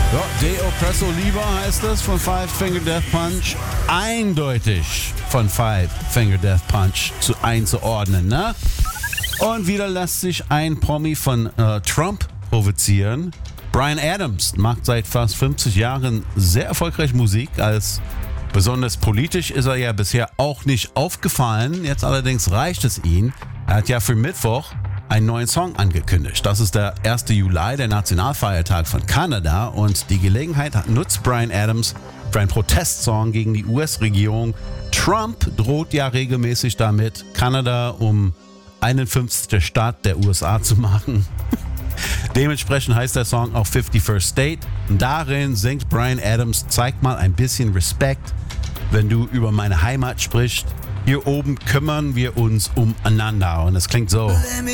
Ja, De Oppresso Liber heißt es von Five Finger Death Punch. Eindeutig von Five Finger Death Punch einzuordnen, ne? Und wieder lässt sich ein Promi von Trump provozieren. Bryan Adams macht seit fast 50 Jahren sehr erfolgreich Musik. Als besonders politisch ist er ja bisher auch nicht aufgefallen. Jetzt allerdings reicht es ihm. Er hat ja für Mittwoch einen neuen Song angekündigt. Das ist der 1. Juli, der Nationalfeiertag von Kanada. Und die Gelegenheit nutzt Bryan Adams für einen Protestsong gegen die US-Regierung. Trump droht ja regelmäßig damit, Kanada um 51. Staat der USA zu machen. Dementsprechend heißt der Song auch 51st State. Und darin singt Bryan Adams, zeig mal ein bisschen Respekt, wenn du über meine Heimat sprichst. Hier oben kümmern wir uns umeinander. Und es klingt so. Let me